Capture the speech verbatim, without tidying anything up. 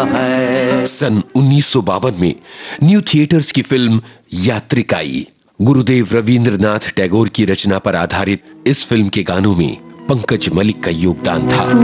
है। सन उन्नीस सौ बावन में न्यू थिएटर्स की फिल्म यात्रिक आई। गुरुदेव रवींद्रनाथ टैगोर की रचना पर आधारित इस फिल्म के गानों में पंकज मलिक का योगदान था।